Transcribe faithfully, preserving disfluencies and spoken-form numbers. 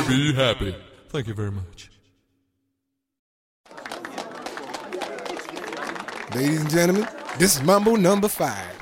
be happy. Thank you very much. Ladies and gentlemen, this is Mambo number five.